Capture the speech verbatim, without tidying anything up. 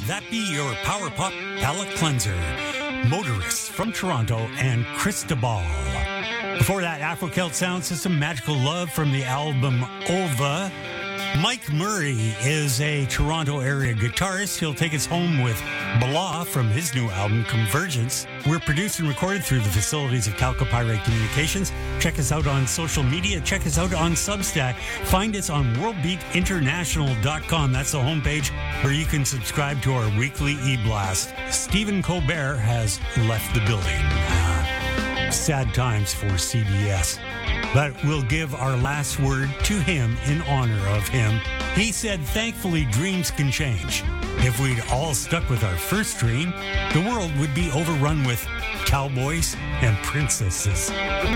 that be your Power Pop palate cleanser. Motorists from Toronto and Cristobal. Before that, Afro Celt Sound System, Magical Love from the album Ova. Mike Murray is a Toronto area guitarist. He'll take us home with Blah from his new album, Convergence. We're produced and recorded through the facilities of Calcopyrite Communications. Check us out on social media. Check us out on Substack. Find us on world beat international dot com. That's the homepage where you can subscribe to our weekly e-blast. Stephen Colbert has left the building. Uh, sad times for C B S. But we'll give our last word to him in honor of him. He said, thankfully, dreams can change. If we'd all stuck with our first dream, the world would be overrun with cowboys and princesses.